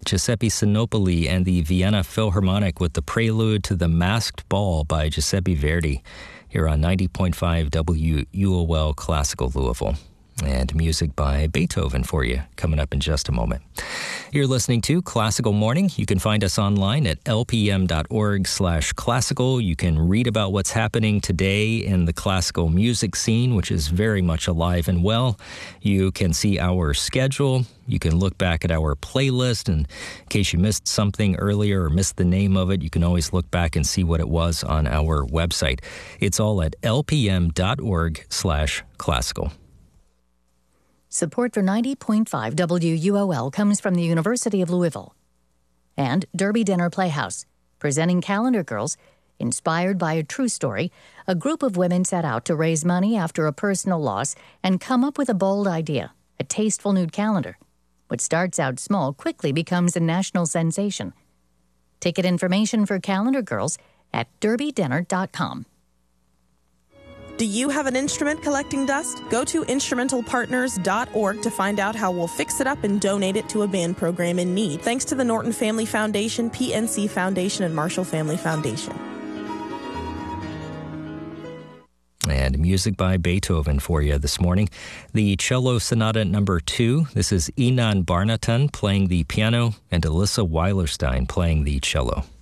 Giuseppe Sinopoli and the Vienna Philharmonic with the prelude to The Masked Ball by Giuseppe Verdi here on 90.5 WUOL Classical Louisville. And music by Beethoven for you coming up in just a moment. You're listening to Classical Morning. You can find us online at lpm.org/classical. You can read about what's happening today in the classical music scene, which is very much alive and well. You can see our schedule. You can look back at our playlist, and in case you missed something earlier or missed the name of it, you can always look back and see what it was on our website. It's all at lpm.org/classical. Support for 90.5 WUOL comes from the University of Louisville. And Derby Dinner Playhouse, presenting Calendar Girls. Inspired by a true story, a group of women set out to raise money after a personal loss and come up with a bold idea, a tasteful nude calendar. What starts out small quickly becomes a national sensation. Ticket information for Calendar Girls at derbydinner.com. Do you have an instrument collecting dust? Go to instrumentalpartners.org to find out how we'll fix it up and donate it to a band program in need. Thanks to the Norton Family Foundation, PNC Foundation, and Marshall Family Foundation. And music by Beethoven for you this morning. The Cello Sonata Number 2. This is Inan Barnatan playing the piano and Alyssa Weilerstein playing the cello.